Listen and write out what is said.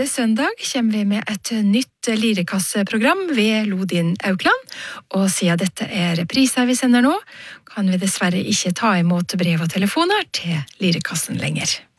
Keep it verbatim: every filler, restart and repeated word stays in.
Neste søndag kommer vi med et nytt Lirekasseprogram ved Lodin Aukland, og siden dette er repriser vi sender nå, kan vi dessverre ikke ta imot brev og telefoner til Lirekassen lenger.